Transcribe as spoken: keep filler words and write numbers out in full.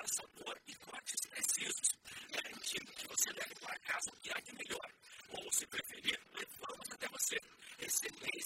sabor e cortes precisos, garantindo que você leve para casa o que há de melhor. Ou, se preferir, levamos até você. Excelente